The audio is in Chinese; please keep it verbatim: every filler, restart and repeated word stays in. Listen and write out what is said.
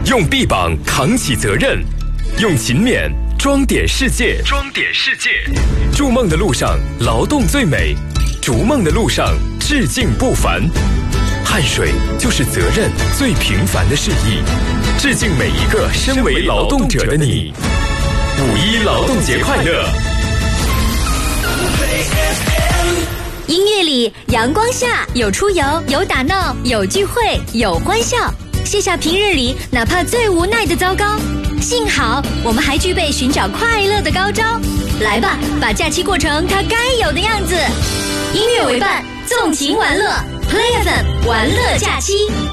用臂膀扛起责任，用勤勉装点世界。装点世界，筑梦的路上劳动最美，逐梦的路上致敬不凡。汗水就是责任最平凡的示意，致敬每一个身为劳动者的你。五一劳动节快乐！ 音乐里，阳光下有出游，有打闹，有聚会，有欢笑。卸下平日里哪怕最无奈的糟糕，幸好我们还具备寻找快乐的高招。来吧，把假期过成它该有的样子。音乐为伴，纵情玩乐 ，Play F M 玩乐假期。